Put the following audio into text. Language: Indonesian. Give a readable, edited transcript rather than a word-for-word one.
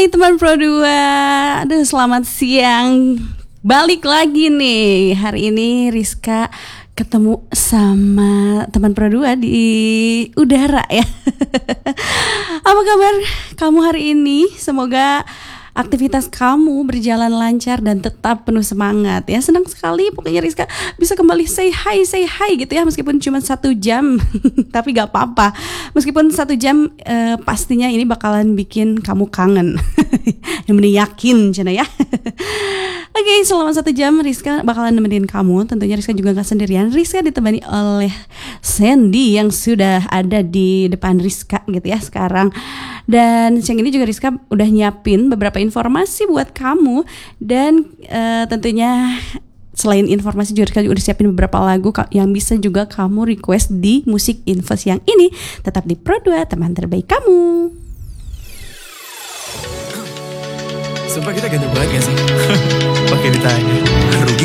Hai teman Pro 2. Aduh, selamat siang. Balik lagi nih. Hari ini Rizka ketemu sama teman Pro 2 di udara ya. Apa kabar kamu hari ini? Semoga aktivitas kamu berjalan lancar dan tetap penuh semangat ya. Senang sekali pokoknya Rizka bisa kembali say hi gitu ya. Meskipun cuma 1 jam tapi gak apa-apa. Meskipun 1 jam pastinya ini bakalan bikin kamu kangen. Yang mending yakin cina ya. Oke, selama 1 jam Rizka bakalan nemenin kamu. Tentunya Rizka juga gak sendirian. Rizka ditemani oleh Sandy yang sudah ada di depan Rizka gitu ya sekarang. Dan siang ini juga Rizka udah nyiapin beberapa informasi buat kamu. Dan tentunya selain informasi juga Rizka juga udah siapin beberapa lagu yang bisa juga kamu request di Musik Info siang ini. Tetap di Pro 2, teman terbaik kamu. Sumpah kita ganteng banget gak sih? Pakai ditanya. Rugi